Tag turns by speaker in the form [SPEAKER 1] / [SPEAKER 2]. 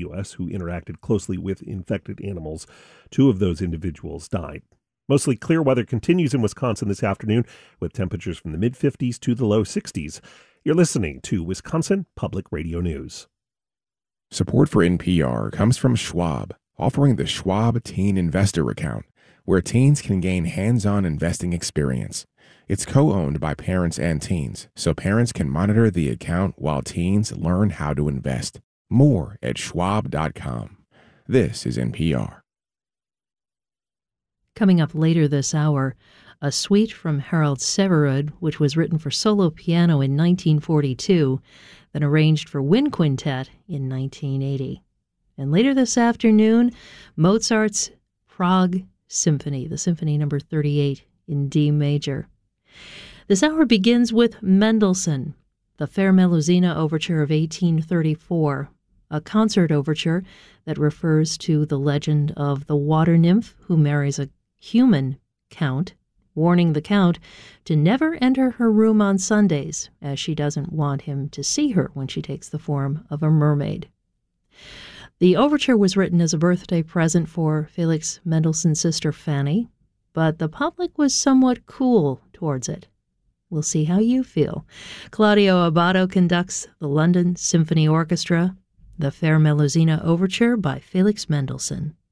[SPEAKER 1] U.S. who interacted closely with infected animals. 2 of those individuals died. Mostly clear weather continues in Wisconsin this afternoon, with temperatures from the mid-50s to the low 60s. You're listening to Wisconsin Public Radio News.
[SPEAKER 2] Support for NPR comes from Schwab, offering the Schwab Teen Investor Account, where teens can gain hands-on investing experience. It's co-owned by parents and teens, so parents can monitor the account while teens learn how to invest. More at schwab.com. This is NPR.
[SPEAKER 3] Coming up later this hour, a suite from Harold Severud, which was written for solo piano in 1942, then arranged for wind quintet in 1980. And later this afternoon, Mozart's Prague Symphony, the Symphony No. 38 in D major. This hour begins with Mendelssohn, the Fair Melusina Overture of 1834, a concert overture that refers to the legend of the water nymph who marries a human count, warning the count to never enter her room on Sundays, as she doesn't want him to see her when she takes the form of a mermaid. The overture was written as a birthday present for Felix Mendelssohn's sister Fanny, but the public was somewhat cool towards it. We'll see how you feel. Claudio Abbado conducts the London Symphony Orchestra, the Fair Melusina Overture by Felix Mendelssohn.